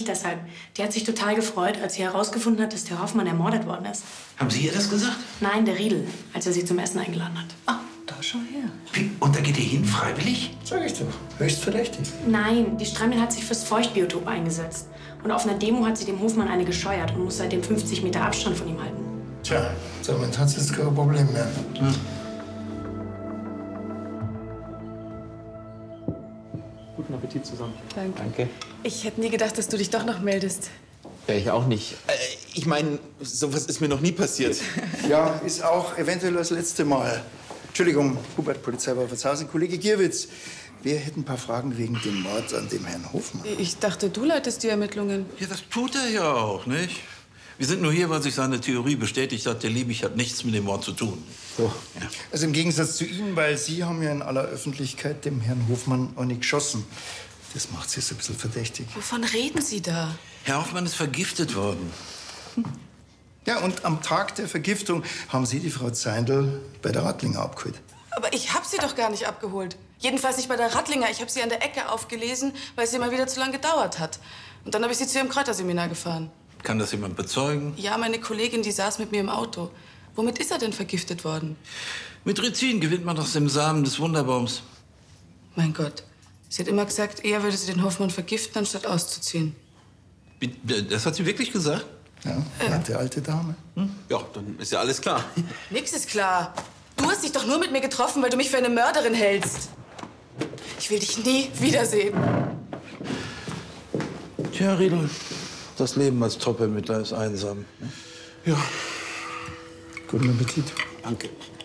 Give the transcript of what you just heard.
deshalb. Die hat sich total gefreut, als sie herausgefunden hat, dass der Hoffmann ermordet worden ist. Haben Sie ihr das gesagt? Nein, der Riedel, als er sie zum Essen eingeladen hat. Ah, da schau her. Wie? Und da geht ihr hin, freiwillig? Sag ich doch. Höchst verdächtig. Nein, die Stremel hat sich fürs Feuchtbiotop eingesetzt. Und auf einer Demo hat sie dem Hofmann eine gescheuert und muss seitdem 50 Meter Abstand von ihm halten. Tja, damit hat sie jetzt kein Problem mehr. Guten Appetit zusammen. Danke. Ich hätte nie gedacht, dass du dich doch noch meldest. Ja, ich auch nicht. Ich meine, sowas ist mir noch nie passiert. Ja, ist auch eventuell das letzte Mal. Entschuldigung, Hubert, Polizei Wolfertshausen. Kollege Gierwitz, wir hätten ein paar Fragen wegen dem Mord an dem Herrn Hofmann. Ich dachte, du leitest die Ermittlungen. Ja, das tut er ja auch, nicht? Wir sind nur hier, weil sich seine Theorie bestätigt hat, der Liebig hat nichts mit dem Mord zu tun. So. Ja. Also im Gegensatz zu Ihnen, weil Sie haben ja in aller Öffentlichkeit dem Herrn Hofmann auch nicht geschossen. Das macht Sie so ein bisschen verdächtig. Wovon reden Sie da? Herr Hoffmann ist vergiftet worden. Ja, und am Tag der Vergiftung haben Sie die Frau Zeindl bei der Rattlinger abgeholt. Aber ich habe sie doch gar nicht abgeholt. Jedenfalls nicht bei der Rattlinger. Ich habe sie an der Ecke aufgelesen, weil sie mal wieder zu lang gedauert hat. Und dann habe ich sie zu ihrem Kräuterseminar gefahren. Kann das jemand bezeugen? Ja, meine Kollegin, die saß mit mir im Auto. Womit ist er denn vergiftet worden? Mit Rizin gewinnt man aus dem Samen des Wunderbaums. Mein Gott. Sie hat immer gesagt, eher würde sie den Hoffmann vergiften, anstatt auszuziehen. Das hat sie wirklich gesagt? Ja, nette alte Dame. Ja, dann ist ja alles klar. Nix ist klar. Du hast dich doch nur mit mir getroffen, weil du mich für eine Mörderin hältst. Ich will dich nie wiedersehen. Tja, Riedel, das Leben als Top-Ermittler ist einsam. Ja. Guten Appetit. Danke.